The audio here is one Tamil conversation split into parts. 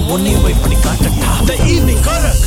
உன்னையும் போய் பண்ணி காட்டட்டா. The evening Karak.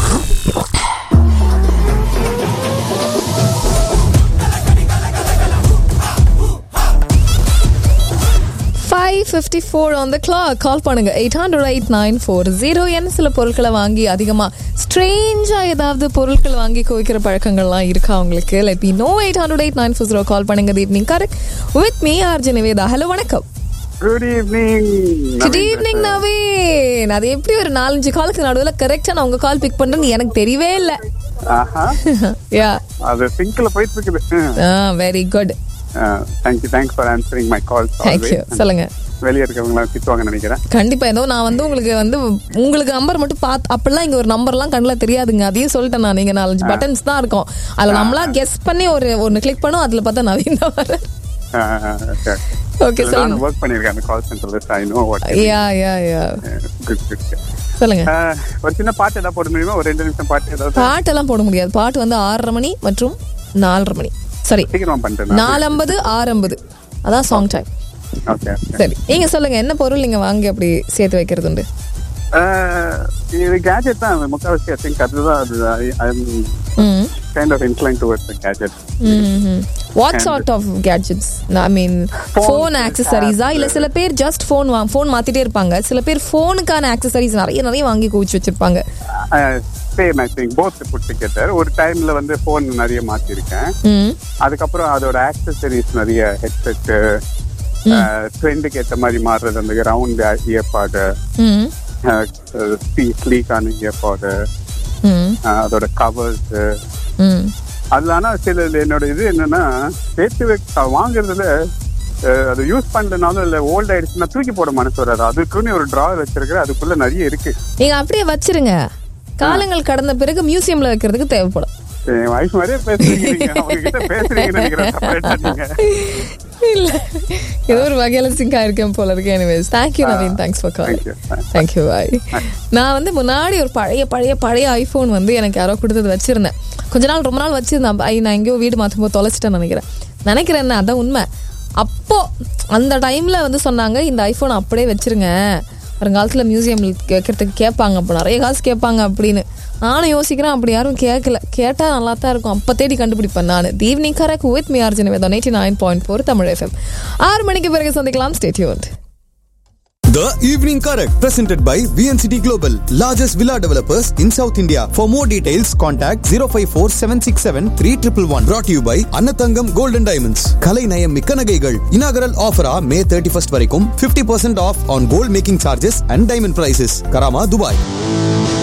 on the clock. கால் பண்ணுங்க 800-8940. என்ன சில பொருட்களை வாங்கி அதிகமா ஸ்ட்ரேஞ்சா ஏதாவது பொருட்கள் வாங்கி குவிக்கிற பழக்கங்கள்லாம் இருக்கா உங்களுக்கு? Let me no. 800-8940 கால் பண்ணுங்க. தி evening correct with me RJ Nivetha. Hello வணக்கம். Good evening Naveen. அது எப்படி ஒரு 4-5 காலுக்கு நடுவுல கரெக்டா நான் உங்க கால் பிக் பண்றேன்னு எனக்கு தெரியவே இல்ல. யா அது சிங்க்ல போயிட்டு இருக்குது. Very good. thanks for answering my call. Thank you. சொல்லுங்க. வெளிய இருக்கவங்க திட்டுவாங்க நினைக்கிறேன். கண்டிப்பா. ஏதோ நான் உங்களுக்கு நம்பர் மட்டும் பார்த்து அப்பெல்லாம் இங்க ஒரு நம்பர்லாம் கண்ணுல தெரியாதுங்க. அதையும் சொல்லிட்டேன் நான். நீங்க 4-5 பட்டன்ஸ் தான் இருக்கும். அதுல நம்மளா கெஸ் பண்ணி ஒன்னு கிளிக் பண்ணோம். அதுல பார்த்தா நவீன் தான் வர. ஓகே சொல்லுங்க. நான் வர்க் பண்ணிருக்கேன் அந்த கால் சென்டர்ல. I know what. Yeah good. சொல்லுங்க. ஒரு சின்ன பாட்டு ஏதாவது போட முடியுமா? ஒரு 2 நிமிஷம் பாட்டு ஏதாவது? பாட்டெல்லாம் போட முடியாது. பாட்டு 6:30 மணி மற்றும் 4:30 மணி. சரி, 4:50 6:50 அதான் சாங் டைம். ஓகே சரி, நீங்க சொல்லுங்க. என்ன பொருள் நீங்க வாங்கி அப்படி சேர்த்து வைக்கிறது உண்டு? இது கேஜெட் தான் முக்கால்வாசி. I think அதுதான். I'm kind of inclined towards the gadget. What sort of gadgets? I mean phone accessories இல்ல சில பேர் just phone மாத்திட்டே இருப்பாங்க. சில பேர் ஃபோனுக்கான accessories நிறைய வாங்கி குவிச்சு வச்சிருப்பாங்க. Same, I think both put together. ஒரு டைம்ல ஃபோன் நிறைய மாத்தி இருக்கேன். அதுக்கப்புறம் அதோட ஆக்சசரிஸ் நிறைய ஹெட்செட் ட்ரெண்டுக்கு ஏற்ற மாதிரி மாறுறது. அந்த ரவுண்ட் இயர்பாடு, ஸ்லீக்கான இயர்பாடு, அதோட கவர்ஸ் அதுல. ஆனா சில என்னோட இது என்னன்னா சேர்த்து வாங்குறதுல அது யூஸ் பண்ணலனாலும் இல்ல ஓல்ட் ஆயிடுச்சுன்னா தூக்கி போட மனசு வராது. அதுக்குன்னு ஒரு டிராவர் வச்சிருக்கிறேன். அதுக்குள்ள நிறைய இருக்கு. நீங்க அப்படியே வச்சிருங்க. காலங்கள் கடந்த பிறகு மியூசியம்ல வைக்கிறதுக்கு தேவைப்படும். இல்ல ஏதோ ஒரு வகையில சிங்கா இருக்கேன் போல இருக்கு. Anyways thank you Naveen. Thanks for call. Thank you. பாய். நான் முன்னாடி ஒரு பழைய ஐபோன் எனக்கு யாரோ கொடுத்தது வச்சிருந்தேன். ரொம்ப நாள் வச்சிருந்தேன். நான் எங்கேயோ வீடு மாற்றும் போது தொலைச்சிட்டேன்னு நினைக்கிறேன். என்ன அதான் உண்மை. அப்போ அந்த டைம்ல சொன்னாங்க இந்த ஐபோன் அப்படியே வச்சிருங்க, வருங்காலத்துல மியூசியம் வைக்கிறதுக்கு கேட்பாங்க, அப்போ நிறைய காசு கேட்பாங்க அப்படின்னு. நானும் யோசிக்கிறேன். அப்படி யாரும் கேட்டா நல்லா தான் இருக்கும். அப்ப தேடி கண்டுபிடிப்பேன் நான். தி evening correct with me RJ Nivetha 89.4 Tamil FM. 6 மணிக்கு பிறகு சந்திக்கலாம். Stay tuned. The Evening Correct, presented by VNCT Global, largest villa developers in South India. For more details, contact 054-767-3111. Brought to you by Annathangam Gold and Diamonds. Kalai Nayam Mikka Nagaigal. Inaugural offer May 31st வரைக்கும் 50% off on gold making charges and diamond prices. Karama, Dubai.